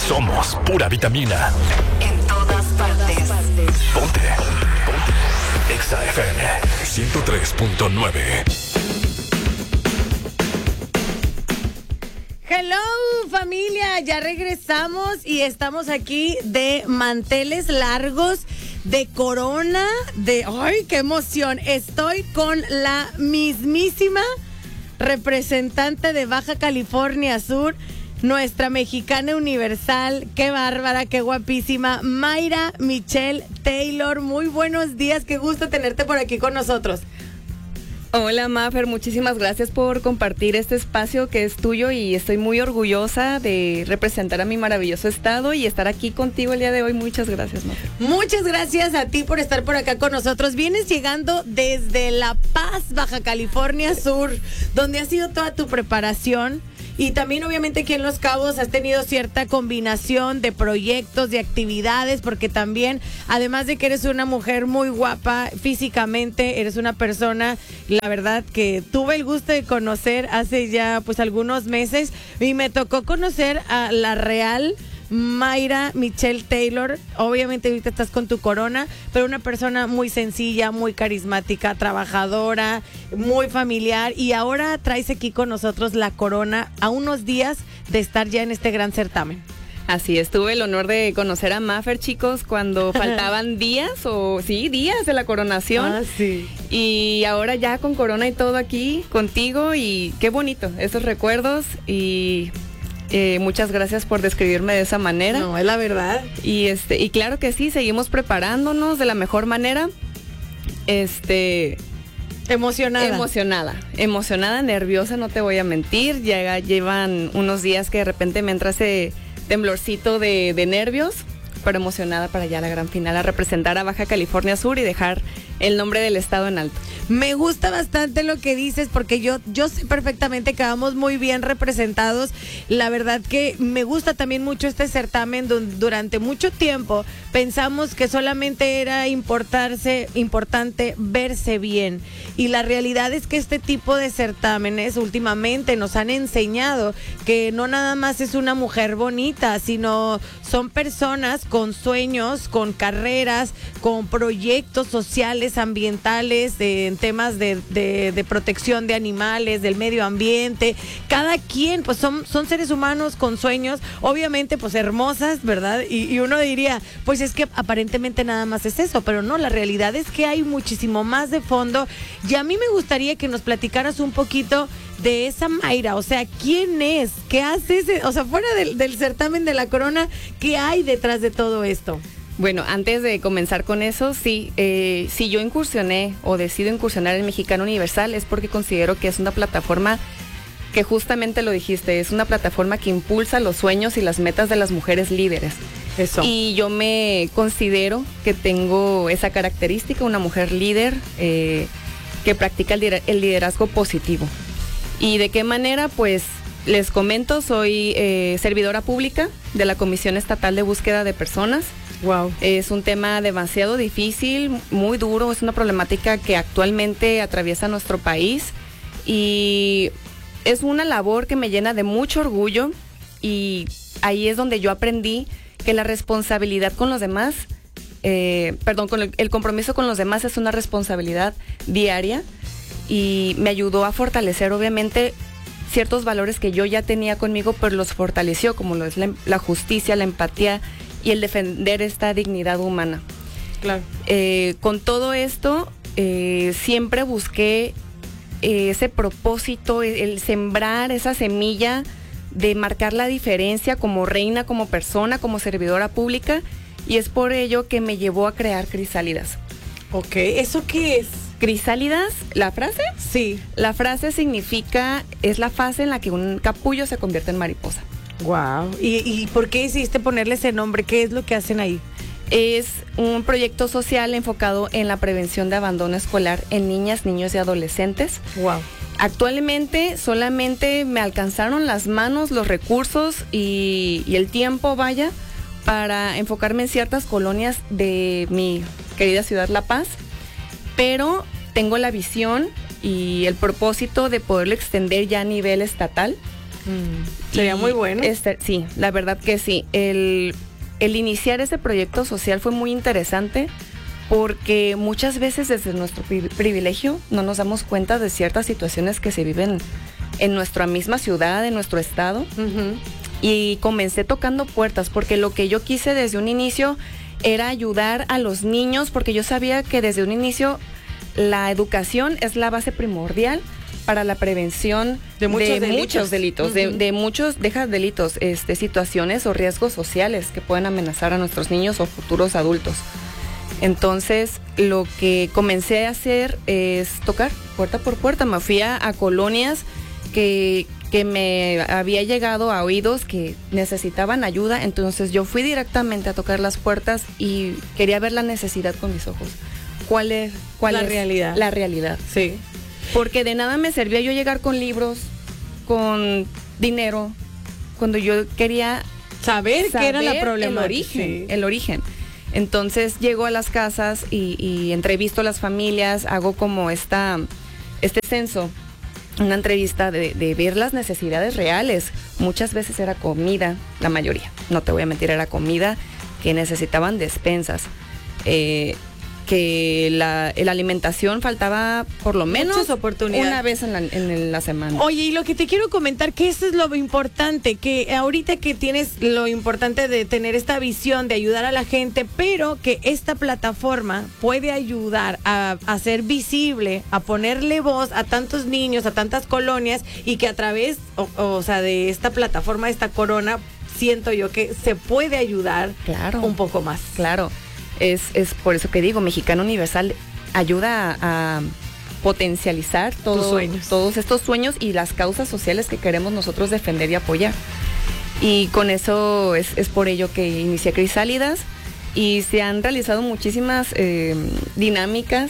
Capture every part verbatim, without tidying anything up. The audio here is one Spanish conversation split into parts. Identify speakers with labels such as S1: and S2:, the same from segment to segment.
S1: Somos pura vitamina.
S2: En todas partes.
S1: Ponte. Ponte. Exa F M ciento tres punto nueve.
S3: Hello familia, ya regresamos y estamos aquí de manteles largos, de corona, de... ¡Ay, qué emoción! Estoy con la mismísima representante de Baja California Sur, nuestra mexicana universal, qué bárbara, qué guapísima, Mayra Michelle Taylor. Muy buenos días, qué gusto tenerte por aquí con nosotros.
S4: Hola Mafer, muchísimas gracias por compartir este espacio que es tuyo y estoy muy orgullosa de representar a mi maravilloso estado y estar aquí contigo el día de hoy. Muchas gracias, Mafer.
S3: Muchas gracias a ti por estar por acá con nosotros. Vienes llegando desde La Paz, Baja California Sur, donde ha sido toda tu preparación. Y también obviamente aquí en Los Cabos has tenido cierta combinación de proyectos, de actividades, porque también, además de que eres una mujer muy guapa físicamente, eres una persona, la verdad, que tuve el gusto de conocer hace ya pues algunos meses y me tocó conocer a la real Mayra Michelle Taylor. Obviamente ahorita estás con tu corona, pero una persona muy sencilla, muy carismática, trabajadora, muy familiar, y ahora traes aquí con nosotros la corona a unos días de estar ya en este gran certamen.
S4: Así es, tuve el honor de conocer a Mafer, chicos, cuando faltaban días, o sí, días de la coronación.
S3: Ah, sí.
S4: Y ahora ya con corona y todo aquí contigo, y qué bonito, esos recuerdos, y... Eh, muchas gracias por describirme de esa manera.
S3: No, es la verdad.
S4: Y este, y claro que sí, seguimos preparándonos de la mejor manera. Este,
S3: emocionada.
S4: Emocionada, emocionada, nerviosa, no te voy a mentir. Ya llevan unos días que de repente me entra ese temblorcito de, de nervios, pero emocionada para ya la gran final, a representar a Baja California Sur y dejar el nombre del estado en alto.
S3: Me gusta bastante lo que dices, porque yo, yo sé perfectamente que vamos muy bien representados. La verdad que me gusta también mucho este certamen, donde durante mucho tiempo pensamos que solamente era importarse, importante verse bien. Y la realidad es que este tipo de certámenes últimamente nos han enseñado que no nada más es una mujer bonita, sino son personas con sueños, con carreras, con proyectos sociales, ambientales, eh, en temas de, de, de protección de animales, del medio ambiente. Cada quien, pues son, son seres humanos con sueños, obviamente pues hermosas, ¿verdad? Y, y uno diría, pues es que aparentemente nada más es eso, pero no, la realidad es que hay muchísimo más de fondo. Y a mí me gustaría que nos platicaras un poquito de esa Mayra, o sea, ¿quién es? ¿Qué hace ese? O sea, fuera del, del certamen de la corona, ¿qué hay detrás de todo esto?
S4: Bueno, antes de comenzar con eso, sí, eh, si yo incursioné o decido incursionar en Mexicana Universal es porque considero que es una plataforma que, justamente lo dijiste, es una plataforma que impulsa los sueños y las metas de las mujeres líderes.
S3: Eso.
S4: Y yo me considero que tengo esa característica, una mujer líder eh, que practica el, lider- el liderazgo positivo. ¿Y de qué manera? Pues les comento, soy eh, servidora pública de la Comisión Estatal de Búsqueda de Personas.
S3: Wow.
S4: Es un tema demasiado difícil, muy duro, es una problemática que actualmente atraviesa nuestro país y es una labor que me llena de mucho orgullo, y ahí es donde yo aprendí que la responsabilidad con los demás, eh, perdón, con el, el compromiso con los demás es una responsabilidad diaria, y me ayudó a fortalecer obviamente ciertos valores que yo ya tenía conmigo, pero los fortaleció, como lo es la, la justicia, la empatía y el defender esta dignidad humana.
S3: Claro.
S4: Eh, con todo esto, eh, siempre busqué eh, ese propósito, el, el sembrar esa semilla de marcar la diferencia como reina, como persona, como servidora pública, y es por ello que me llevó a crear Crisálidas.
S3: Ok, ¿eso qué es?
S4: Crisálidas, ¿la frase?
S3: Sí.
S4: La frase significa, es la fase en la que un capullo se convierte en mariposa.
S3: Wow. ¿Y, ¿Y por qué decidiste ponerle ese nombre? ¿Qué es lo que hacen ahí?
S4: Es un proyecto social enfocado en la prevención de abandono escolar en niñas, niños y adolescentes.
S3: Wow.
S4: Actualmente solamente me alcanzaron las manos, los recursos y, y el tiempo, vaya, para enfocarme en ciertas colonias de mi querida ciudad La Paz, pero tengo la visión y el propósito de poderlo extender ya a nivel estatal.
S3: Mm, sería muy bueno.
S4: Este, sí, la verdad que sí. El, el iniciar ese proyecto social fue muy interesante porque muchas veces desde nuestro pri- privilegio no nos damos cuenta de ciertas situaciones que se viven en nuestra misma ciudad, en nuestro estado.
S3: Ujú.
S4: Y comencé tocando puertas porque lo que yo quise desde un inicio era ayudar a los niños, porque yo sabía que desde un inicio la educación es la base primordial para la prevención
S3: De muchos delitos.
S4: muchos delitos, de,
S3: Ujú.
S4: de muchos, deja delitos, este, situaciones o riesgos sociales que pueden amenazar a nuestros niños o futuros adultos. Entonces, lo que comencé a hacer es tocar puerta por puerta. Me fui a, a colonias que, que me había llegado a oídos que necesitaban ayuda. Entonces, yo fui directamente a tocar las puertas y quería ver la necesidad con mis ojos. ¿Cuál es, cuál
S3: La
S4: es
S3: realidad.
S4: la realidad?
S3: Sí.
S4: Porque de nada me servía yo llegar con libros, con dinero, cuando yo quería
S3: Saber, qué era la
S4: saber
S3: problemática.
S4: el origen,
S3: Sí.
S4: el origen. Entonces llego a las casas y, y entrevisto a las familias, hago como esta, este censo, una entrevista de, de ver las necesidades reales. Muchas veces era comida, la mayoría, no te voy a mentir, era comida que necesitaban despensas. Eh, que la, la alimentación faltaba por lo menos
S3: Muchas oportunidades.
S4: una vez en la, en la semana.
S3: Oye, y lo que te quiero comentar, que eso es lo importante, que ahorita que tienes lo importante de tener esta visión de ayudar a la gente, pero que esta plataforma puede ayudar a hacer visible, a ponerle voz a tantos niños, a tantas colonias, y que a través, o, o sea, de esta plataforma, esta corona, siento yo que se puede ayudar
S4: Claro.
S3: un poco más.
S4: Claro, es, es por eso que digo, Mexicano Universal ayuda a, a potencializar todo-
S3: Tus sueños.
S4: todos estos sueños y las causas sociales que queremos nosotros defender y apoyar. Y con eso es, es por ello que inicié Crisálidas y se han realizado muchísimas eh, dinámicas,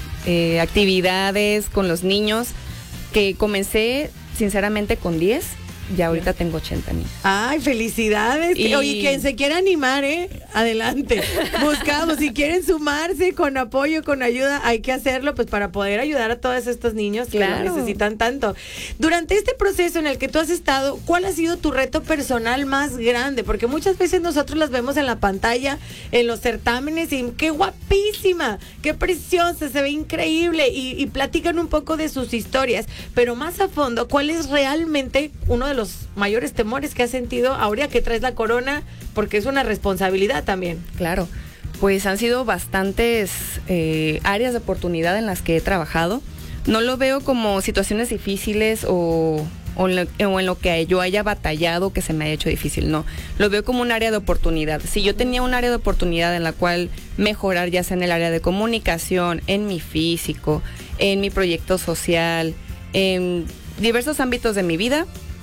S4: eh, actividades con los niños, que comencé sinceramente con diez. Ya ahorita tengo ochenta niños.
S3: Ay, felicidades.
S4: Y-
S3: Oye, quien se quiera animar, ¿eh? Adelante. Buscamos, si quieren sumarse con apoyo, con ayuda, hay que hacerlo pues para poder ayudar a todos estos niños que
S4: Claro.
S3: lo necesitan tanto. Durante este proceso en el que tú has estado, ¿cuál ha sido tu reto personal más grande? Porque muchas veces nosotros las vemos en la pantalla, en los certámenes, y qué guapísima, qué preciosa, se ve increíble, y, y platican un poco de sus historias, pero más a fondo, ¿cuál es realmente uno de los mayores temores que has sentido ahora que traes la corona? Porque es una responsabilidad también.
S4: Claro, pues han sido bastantes eh, áreas de oportunidad en las que he trabajado. No lo veo como situaciones difíciles o, o, en lo, o en lo que yo haya batallado que se me haya hecho difícil, no. Lo veo como un área de oportunidad. Si yo tenía un área de oportunidad en la cual mejorar, ya sea en el área de comunicación, en mi físico, en mi proyecto social, en diversos ámbitos de mi vida,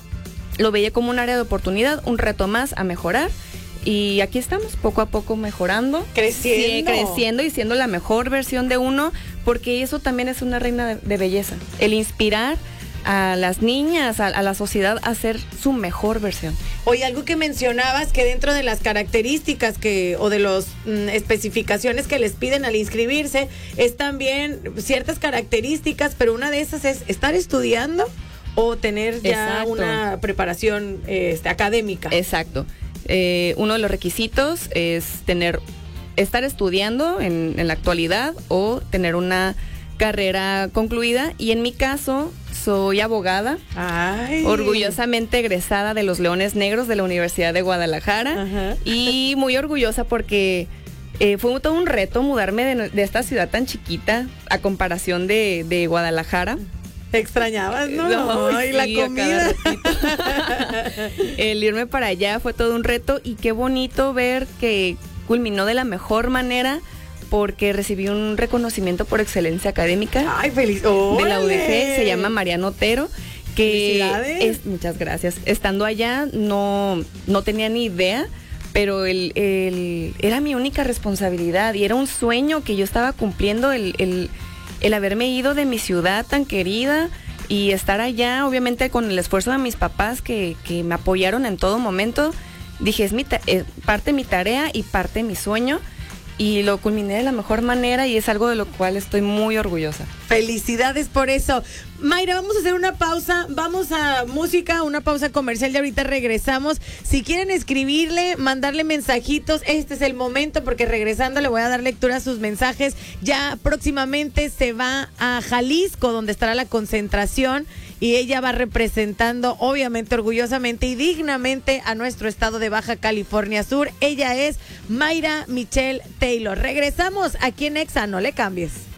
S4: lo veía como un área de oportunidad, un reto más a mejorar. Y aquí estamos, poco a poco mejorando.
S3: Creciendo.
S4: Sí, creciendo y siendo la mejor versión de uno, porque eso también es una reina de, de belleza. El inspirar a las niñas, a, a la sociedad a ser su mejor versión.
S3: Oye, algo que mencionabas, que dentro de las características que o de las especificaciones que les piden al inscribirse, es también ciertas características, pero una de esas es estar estudiando o tener ya
S4: Exacto.
S3: una preparación este, académica.
S4: Exacto. Eh, uno de los requisitos es tener, estar estudiando en, en la actualidad o tener una carrera concluida. Y en mi caso, soy abogada,
S3: Ay.
S4: orgullosamente egresada de los Leones Negros de la Universidad de Guadalajara.
S3: Ajá.
S4: Y muy orgullosa porque eh, fue todo un reto mudarme de, de esta ciudad tan chiquita a comparación de, de Guadalajara.
S3: Te extrañabas, ¿no?
S4: No,
S3: Ay,
S4: sí,
S3: la
S4: a cada
S3: comida.
S4: El irme para allá fue todo un reto y qué bonito ver que culminó de la mejor manera porque recibí un reconocimiento por excelencia académica
S3: Ay, feliz.
S4: de la U D
S3: ¡Órale!
S4: G, se llama Mariano Otero, que
S3: Felicidades.
S4: es, muchas gracias. Estando allá no, no tenía ni idea, pero el, el, era mi única responsabilidad y era un sueño que yo estaba cumpliendo, el, el, el haberme ido de mi ciudad tan querida y estar allá, obviamente con el esfuerzo de mis papás que, que me apoyaron en todo momento. Dije, es mi ta- eh, parte de mi tarea y parte de mi sueño. y lo culminé de la mejor manera y es algo de lo cual estoy muy orgullosa.
S3: Felicidades por eso. Mayra, vamos a hacer una pausa, vamos a música, una pausa comercial y ahorita regresamos. Si quieren escribirle, mandarle mensajitos, este es el momento porque regresando le voy a dar lectura a sus mensajes. Ya próximamente se va a Jalisco, donde estará la concentración y ella va representando obviamente orgullosamente y dignamente a nuestro estado de Baja California Sur. Ella es Mayra Michelle Taylor. Regresamos aquí en Exa, no le cambies.